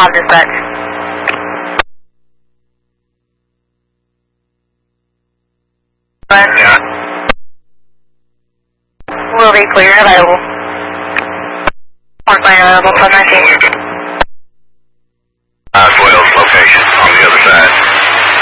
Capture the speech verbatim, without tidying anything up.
five dispatch. Will be clear, available. Park my available, five nine